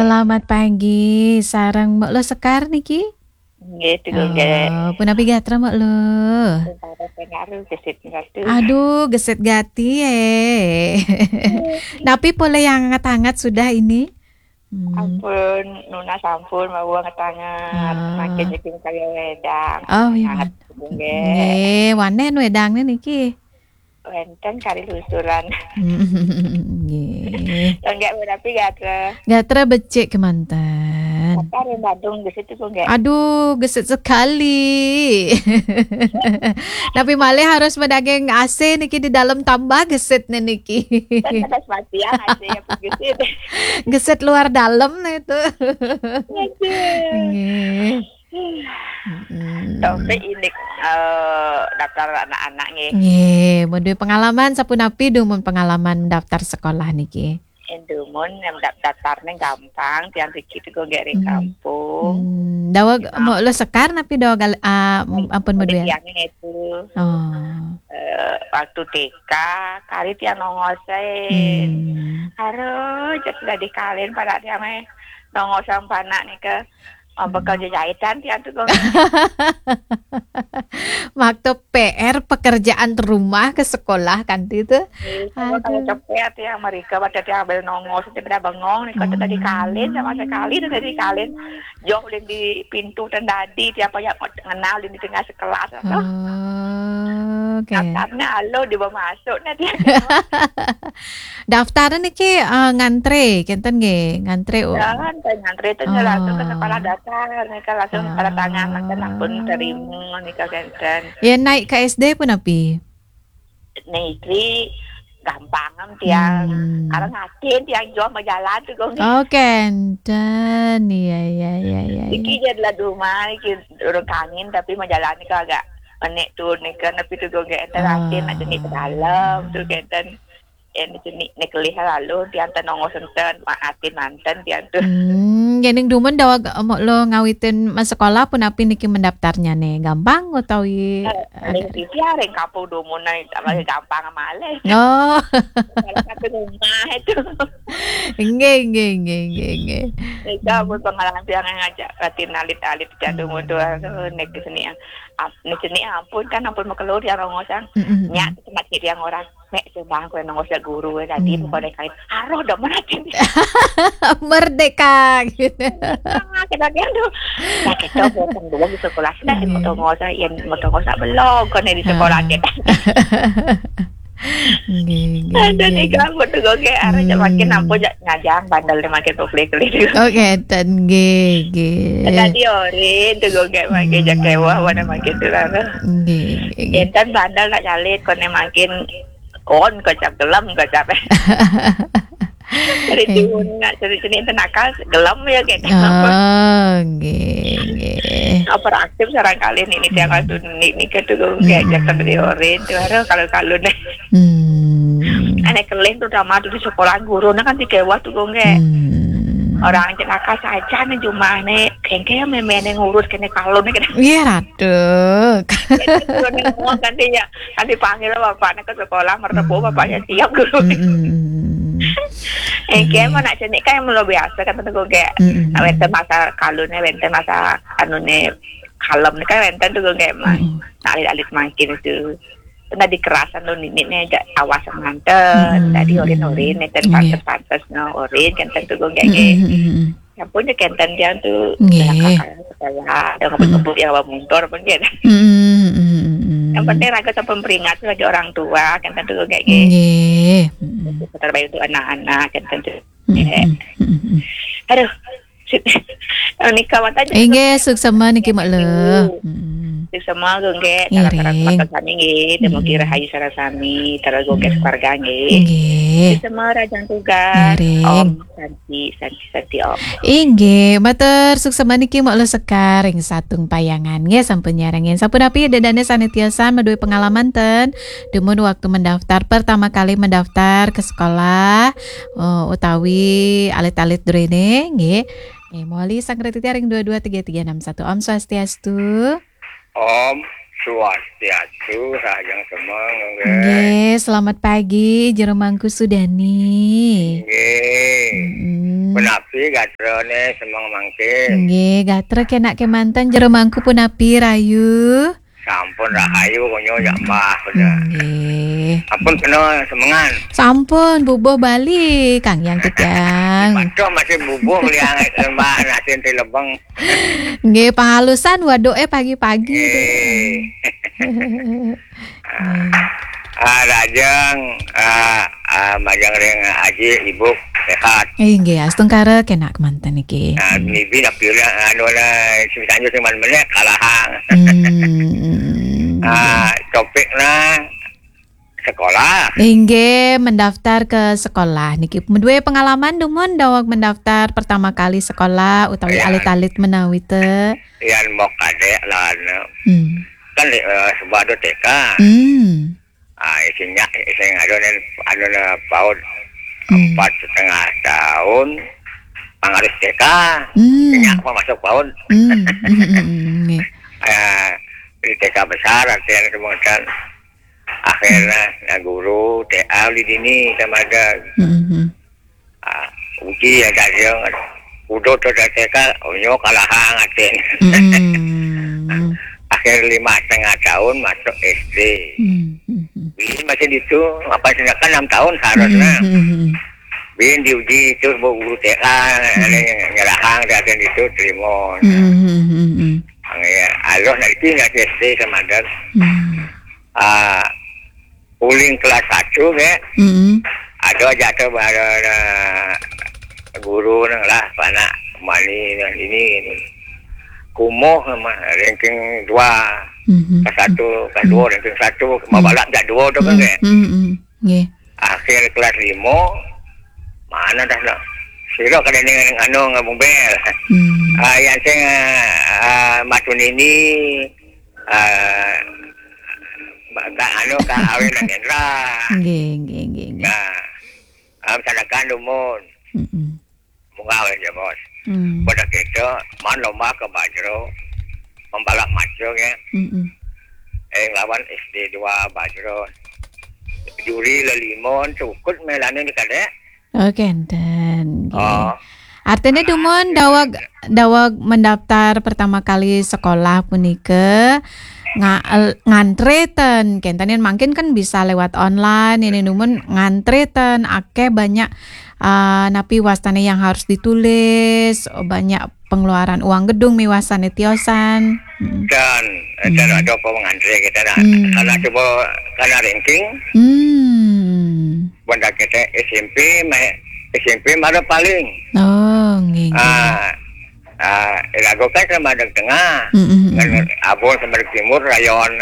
Selamat pagi, sarang mak lo sekar niki. Gitu nggih. Punapi gatra mak lo. Para pengaruh gesit ngatu. Aduh, geset gati Napi pole yang hangat-hangat sudah ini. Ampun, Nuna sampun mau ngetangan makin Ah. nyeting kaya wedang. Oh, iya, Hangat Man. nggih. Nggih, wanen wedangnya niki. Wenten kari lusuran. Nggih. Enggak tapi gatra. Gatra becek kemantan. Apa yang Bandung gesit itu nggih. Aduh, geset sekali. Tapi malah harus mendaging AC niki di dalam tambah gesetnya niki. Kan ada spasial aja ya gesit. Geset luar dalam nah itu. Nggih. Nggih. Tapi ini daftar anak-anak nggih. Nggih, mau duwe pengalaman sapunapi dumun pengalaman daftar sekolah niki. Endumun yang daftarnya gampang, tiang dikit go gere kampung. Dawa mau lo sekar tapi dawa ampun mau duwe. Yang itu. Oh. Waktu TK, kali tiang nongosen. Aduh, jadi dikalin pada tiang nongosan panak nih ke bekerja jahitan tiang tuh. Waktu PR pekerjaan rumah ke sekolah kan itu. Kalau cepet ya mereka pada tiang ambil nongos itu pada bengong nih kalau tadi kalin sama sekali itu tadi kalin jauh di pintu dan tadi tiap yang kenal di tengah sekelas. Oke. Daftarnya halo di bawah masuk nanti. Daftarnya niki ngantre, kenten nggih, ngantre. Jangan ngantre itu langsung ke sekolah dasar, nika langsung pada tangan ampun terima nika kenten. Ya naik ke SD pun api. Negeri gampang tiang. Karena ngatin tiang jual majalah tuh gong. Oh kenten, iya. Iki jadilah rumah, iki urung kangen tapi majalah nika agak menek tuh nika tapi tuh gong kenten ngatin aja nih ke dalam tuh kenten. Ini jenis nekelih lalu tiang tenongos enten maatin manten tiang tuh. Gening dumen dawa mau lo ngawitin mas sekolah pun api niki mendaftarnya nih gampang atau Ning tiareng kampung dumun nih tapi gampang males. Oh. Salah satu rumah itu. Nggih. Nika pun pengalaman tiang ngajak ratin alit-alit tiang dumun tuh nek seni seni ampun kan ampun mau keluar tiang rongosan. Nyak tempat tiang orang mek sembang kowe nongos guru tadi pokoknya kait aroh dah meratin. Merdeka gitu. Kita tuh nah kita bosan dulu di sekolah sudah motor ngosa yang motor ngosa belum kan di sekolah kita. Ada nih kamu tuh gue arah makin nampu ngajang bandel makin publik gitu. Oke, dan G. Tadi orin tuh gue makin jakewa mana makin tuh lah. Enten bandel nak calit kone makin kon kocap gelam kocap. Dari timun nak dari sini nakal gelam ya kayak. Nggih. Operatif sarang kali ini tiang itu ini ketu kayak jaket dari orin tuh kalau nih. Aneh kelih tuh drama tuh di sekolah guru kan dikewa tuh gue. Orang celaka saja nih cuma nih kengke memen yang ngurus kene kalau nih. Iya ratu. Kan dia kan dipanggil bapaknya ke sekolah mertepu bapaknya siap guru. Kayak mana jenis kayak melo biasa kan tuh kayak wenten masa kalune wenten masa anune kalem nih kan wenten tuh kayak mah alit-alit makin itu. Tadi kerasan lo nini aja awas manten tadi orin neten pantes no orin kan tentu gue kayak yang punya kenten dia tuh kakak ada ngebut yang bawa motor pun gitu. Yang penting raga sampai peringat lagi orang tua kan tentu gue kayak gitu. Terbaik untuk anak-anak kan tentu. Aduh nikah mata aja. Inge suksema niki mak le. Semua gongge tara-tara mata kami nggih demo kira hayu sarasami tara gongge keluarga nggih semua rajang tugas om santi om inggih matur suksema niki mak le sekaring satung payangan nggih sampun nyarengin sampun api dedane sanitiasa meduwe pengalaman ten demun waktu mendaftar pertama kali mendaftar ke sekolah utawi alit-alit drene nggih Moli sang retiti ring 223361 Om Swastiastu. Om. Swastiastu Sajang Semang. Nggih, selamat pagi Jeremangku Sudani. Nggih. Punapi gatrone semang mangkin. Nggih, gatre kenak kemanten Jeremangku punapi rayu. Sampun rahayu konyo jak mbah bener. Nggih. Ampun kena semengan. Sampun bubuh balik Kang Yang Kijang. Pancok masih bubuh liang mbah nasi ente lebeng. Nggih, panghalusan wadoke pagi-pagi. Rajang majang ring haji ibu sehat. Nggih, astung kare kenak kemanten iki. Bibi nak pilih anu na sisanyo cuman meneh kalahang. Topik na sekolah. Nggih, mendaftar ke sekolah niki. Duwe pengalaman dumun dawag mendaftar pertama kali sekolah utawi alit-alit menawi teu. Yan mok kadek lan. Kan sebab ada TK. Isinya anu na paud 4,5 tahun. Pangharus TK. Isinya apa masuk paud. Di TK besar artinya kemudian akhirnya na guru TA di sini sama ada uji ya kasih udah tuh TK onyo kalahang artinya. Akhir 5,5 tahun masuk SD. Bin masih itu apa kan 6 tahun harusnya. Bin diuji itu guru TK nyerahang dan itu terima. Aloh nanti nggak SD sama ada. Uling kelas 1 ya. Ada jatuh pada guru lah pana mani ini kumuh sama ranking 2 kelas 1 kelas 2 ranking 1 mabalak jak 2 tu kan ya. Akhir kelas 5 mana dah nak sira kada ning anu ngabel. Yang sing matun ini anu ka awin nang Indra. Nggih. Sanakan lumun. Mungawe ya bos. Pada kita man lomba ke Bajro membalap maco ya. Lawan SD 2 Bajro. Juri lelimon cukut melane ni kadek. Enten. Artinya dumun dawag mendaftar pertama kali sekolah punike ngantreten kentanin mungkin kan bisa lewat online ini dumun ngantreten akeh banyak napi wastane yang harus ditulis banyak pengeluaran uang gedung miwasane tiosan dan ada apa mengantre kita karena coba karena ranking benda kita SMP mana paling nggih lagu kan sama ada tengah abon sama ada timur rayon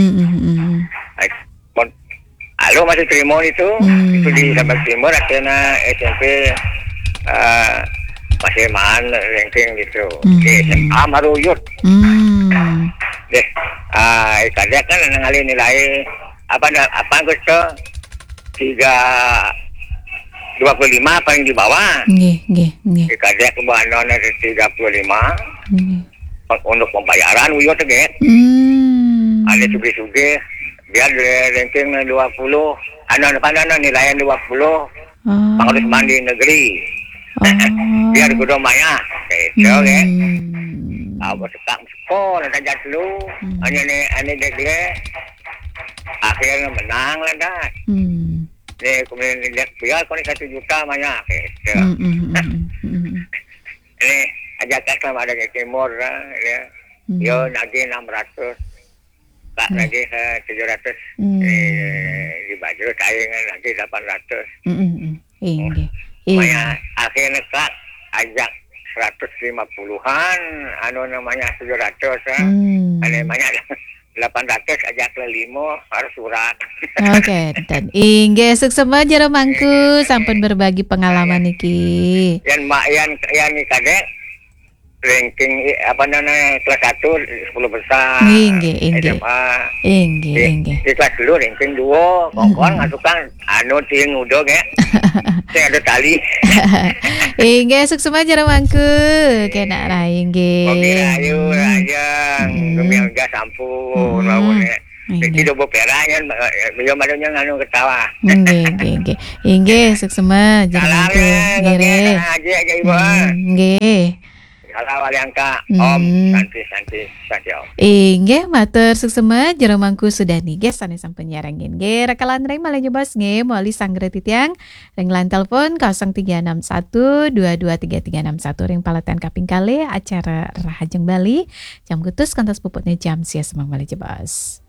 alo masih terima itu di sama timur akhirnya SMP masih man ranking gitu SMA maruyut deh kadang kan ngali nilai apa gusto 25 paling di bawah. Nggih. Kadang kebahanan ada 35. Untuk pembayaran uyot ge. Ada suge-suge biar ranking 20. Anu nilaian 20. Pangurus mandi negeri. Biar kudu maya. Gitu ge. Apa sekak sekolah saja dulu. Ane dia akhirnya menang lah dah. Kemudian lihat biar kau ni 1 juta banyak. Ini ajakan sama ada ke timur lah. Yo lagi 600, tak lagi 700. Di Bajro saingan lagi 800. Banyak akhirnya tak ajak 150-an, anu namanya 700. Ada banyak 800 ajak le 5 harus surat. Oke, dan inggih sukses aja mangku sampun berbagi pengalaman iki. Yang kadek ranking apa namanya kelas 1 10 besar. Inggih. Di kelas dulu ranking 2, kongkon ngasukan anu ting udah ge. Saya ada tali. Inggih suksema jero mangku. Kena ra inggih. Oke, ayo rajang. Gemiang gas sampun lawan. Jadi do perangan yo madunya nganu ketawa. Nggih. Inggih suksema jero mangku. Nggih. Aja Ibu. Nggih. Kalau angka Om santi Om. Inggih matur suksema jero mangku sudah nggih sanesam penyiarangin nggih rekalan reng malah nyebas nggih meuli sanggre titiang renglan telepon 0361223361 ring paletan kaping kali acara Rahajeng Bali jam gutus kantos puputnya jam sia semang malah jebas.